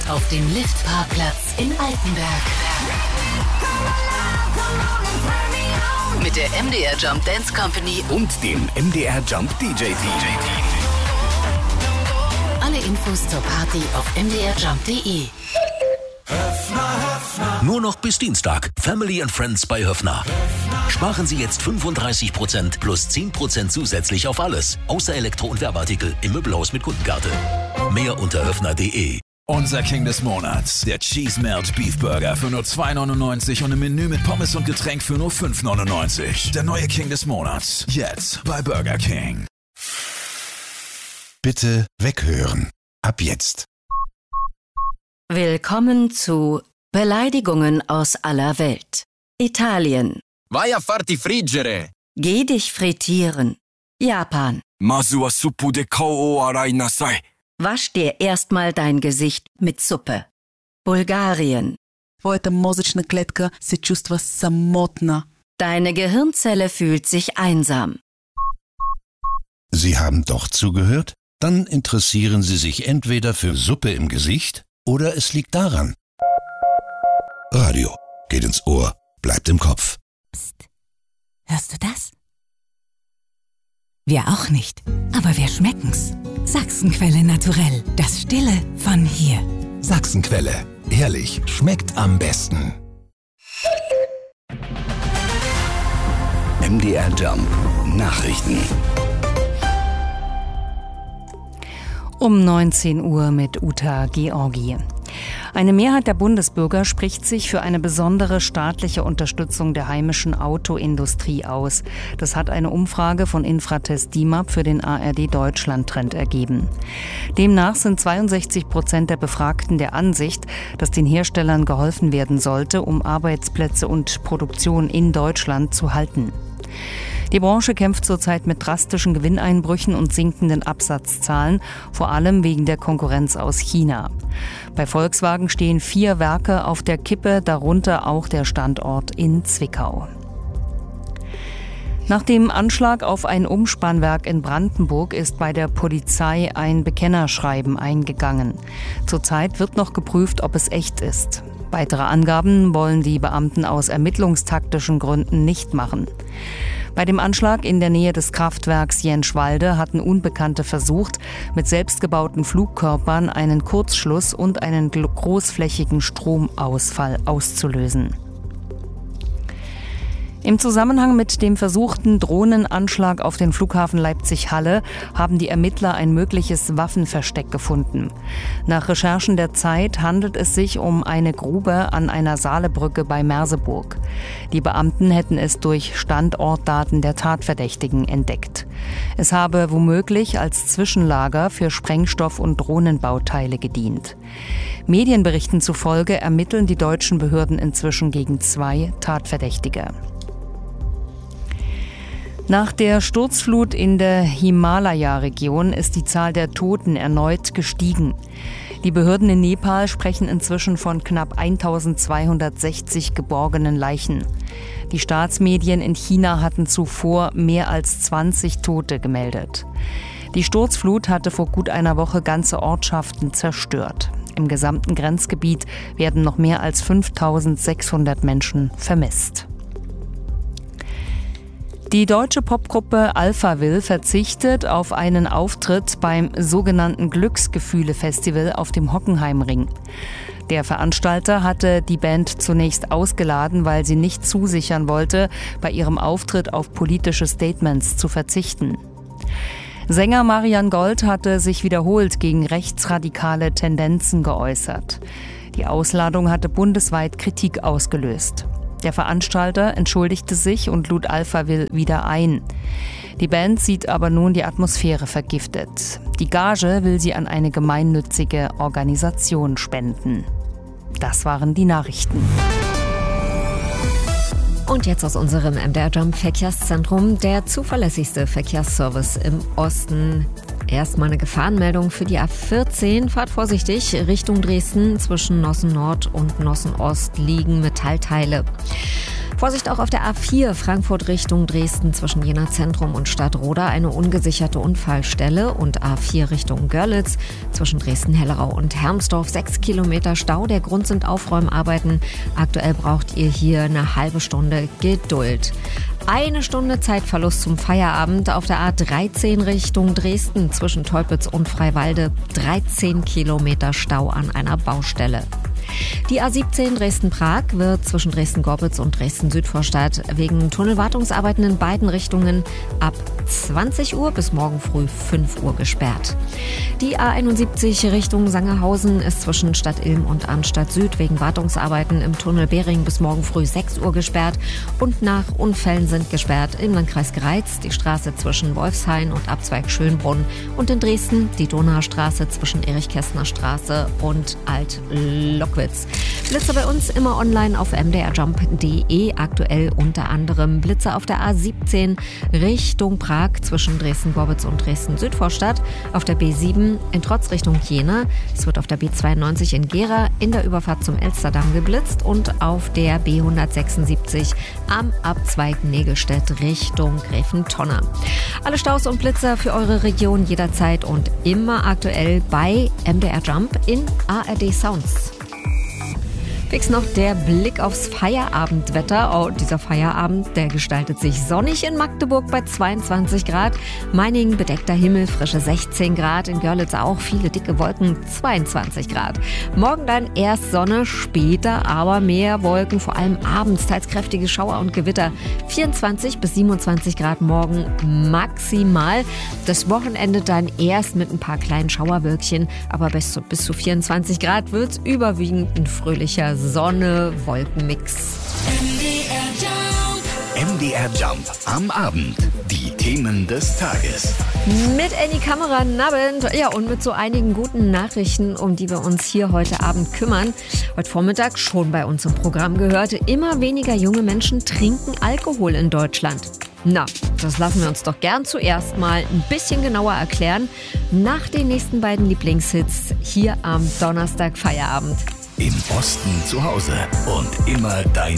auf dem Liftparkplatz in Altenberg. Mit der MDR Jump Dance Company und dem MDR Jump DJ Team. Alle Infos zur Party auf mdrjump.de. Nur noch bis Dienstag. Family and Friends bei Höffner. Sparen Sie jetzt 35% plus 10% zusätzlich auf alles. Außer Elektro- und Werbeartikel im Möbelhaus mit Kundenkarte. Mehr unter höffner.de. Unser King des Monats, der Cheese Melt Beef Burger für nur 2,99 und im Menü mit Pommes und Getränk für nur 5,99. Der neue King des Monats, jetzt bei Burger King. Bitte weghören. Ab jetzt. Willkommen zu Beleidigungen aus aller Welt. Italien. Vai a farti friggere. Geh dich frittieren. Japan. Masu wa suppu de kou o arai nasai. Wasch dir erstmal dein Gesicht mit Suppe. Bulgarien. Твоята мозъчна клетка се чувства самотна. Deine Gehirnzelle fühlt sich einsam. Sie haben doch zugehört? Dann interessieren Sie sich entweder für Suppe im Gesicht oder es liegt daran. Radio geht ins Ohr, bleibt im Kopf. Psst. Hörst du das? Wir auch nicht, aber wir schmecken's. Sachsenquelle naturell, das Stille von hier. Sachsenquelle, ehrlich, schmeckt am besten. MDR Jump Nachrichten. Um 19 Uhr mit Uta Georgi. Eine Mehrheit der Bundesbürger spricht sich für eine besondere staatliche Unterstützung der heimischen Autoindustrie aus. Das hat eine Umfrage von Infratest DIMAP für den ARD Deutschland Trend ergeben. Demnach sind 62% der Befragten der Ansicht, dass den Herstellern geholfen werden sollte, um Arbeitsplätze und Produktion in Deutschland zu halten. Die Branche kämpft zurzeit mit drastischen Gewinneinbrüchen und sinkenden Absatzzahlen, vor allem wegen der Konkurrenz aus China. Bei Volkswagen stehen 4 Werke auf der Kippe, darunter auch der Standort in Zwickau. Nach dem Anschlag auf ein Umspannwerk in Brandenburg ist bei der Polizei ein Bekennerschreiben eingegangen. Zurzeit wird noch geprüft, ob es echt ist. Weitere Angaben wollen die Beamten aus ermittlungstaktischen Gründen nicht machen. Bei dem Anschlag in der Nähe des Kraftwerks Jenschwalde hatten Unbekannte versucht, mit selbstgebauten Flugkörpern einen Kurzschluss und einen großflächigen Stromausfall auszulösen. Im Zusammenhang mit dem versuchten Drohnenanschlag auf den Flughafen Leipzig-Halle haben die Ermittler ein mögliches Waffenversteck gefunden. Nach Recherchen der Zeit handelt es sich um eine Grube an einer Saalebrücke bei Merseburg. Die Beamten hätten es durch Standortdaten der Tatverdächtigen entdeckt. Es habe womöglich als Zwischenlager für Sprengstoff- und Drohnenbauteile gedient. Medienberichten zufolge ermitteln die deutschen Behörden inzwischen gegen 2 Tatverdächtige. Nach der Sturzflut in der Himalaya-Region ist die Zahl der Toten erneut gestiegen. Die Behörden in Nepal sprechen inzwischen von knapp 1260 geborgenen Leichen. Die Staatsmedien in China hatten zuvor mehr als 20 Tote gemeldet. Die Sturzflut hatte vor gut einer Woche ganze Ortschaften zerstört. Im gesamten Grenzgebiet werden noch mehr als 5600 Menschen vermisst. Die deutsche Popgruppe Alphaville verzichtet auf einen Auftritt beim sogenannten Glücksgefühle-Festival auf dem Hockenheimring. Der Veranstalter hatte die Band zunächst ausgeladen, weil sie nicht zusichern wollte, bei ihrem Auftritt auf politische Statements zu verzichten. Sänger Marian Gold hatte sich wiederholt gegen rechtsradikale Tendenzen geäußert. Die Ausladung hatte bundesweit Kritik ausgelöst. Der Veranstalter entschuldigte sich und lud Alphaville wieder ein. Die Band sieht aber nun die Atmosphäre vergiftet. Die Gage will sie an eine gemeinnützige Organisation spenden. Das waren die Nachrichten. Und jetzt aus unserem MDR Jump Verkehrszentrum, der zuverlässigste Verkehrsservice im Osten. Erstmal eine Gefahrenmeldung für die A14. Fahrt vorsichtig, Richtung Dresden. Zwischen Nossen Nord und Nossen Ost liegen Metallteile. Vorsicht auch auf der A4 Frankfurt Richtung Dresden zwischen Jena Zentrum und Stadtroda eine ungesicherte Unfallstelle und A4 Richtung Görlitz zwischen Dresden-Hellerau und Hermsdorf 6 Kilometer Stau. Der Grund sind Aufräumarbeiten. Aktuell braucht ihr hier eine halbe Stunde Geduld. 1 Stunde Zeitverlust zum Feierabend auf der A13 Richtung Dresden zwischen Teupitz und Freiwalde. 13 Kilometer Stau an einer Baustelle. Die A17 Dresden-Prag wird zwischen Dresden-Gorbitz und Dresden-Südvorstadt wegen Tunnelwartungsarbeiten in beiden Richtungen ab 20 Uhr bis morgen früh 5 Uhr gesperrt. Die A71 Richtung Sangerhausen ist zwischen Stadt Ilm und Arnstadt Süd wegen Wartungsarbeiten im Tunnel Behring bis morgen früh 6 Uhr gesperrt. Und nach Unfällen sind gesperrt im Landkreis Greiz die Straße zwischen Wolfshain und Abzweig Schönbrunn und in Dresden die Donaustraße zwischen Erich-Kästner-Straße und Alt-Lockwitz. Blitze bei uns immer online auf mdrjump.de. Aktuell unter anderem Blitze auf der A17 Richtung Prag zwischen Dresden-Gorbitz und Dresden-Südvorstadt, auf der B7 in Trotz Richtung Jena. Es wird auf der B92 in Gera in der Überfahrt zum Elsterdamm geblitzt und auf der B176 am Abzweig Nägelstedt Richtung Gräfentonner. Alle Staus und Blitzer für eure Region jederzeit und immer aktuell bei MDR Jump in ARD Sounds. Fix noch der Blick aufs Feierabendwetter. Oh, dieser Feierabend, der gestaltet sich sonnig in Magdeburg bei 22 Grad. Meiningen bedeckter Himmel, frische 16 Grad. In Görlitz auch viele dicke Wolken, 22 Grad. Morgen dann erst Sonne, später aber mehr Wolken, vor allem abends teils kräftige Schauer und Gewitter. 24 bis 27 Grad morgen maximal. Das Wochenende dann erst mit ein paar kleinen Schauerwölkchen, aber bis zu 24 Grad wird's überwiegend ein fröhlicher Sonne-Wolken-Mix. MDR Jump am Abend. Die Themen des Tages. Mit Annie Kamera, Abend. Ja, und mit so einigen guten Nachrichten, um die wir uns hier heute Abend kümmern. Heute Vormittag schon bei uns im Programm gehörte, immer weniger junge Menschen trinken Alkohol in Deutschland. Na, das lassen wir uns doch gern zuerst mal ein bisschen genauer erklären. Nach den nächsten beiden Lieblingshits hier am Donnerstag Feierabend. Im Osten zu Hause und immer deine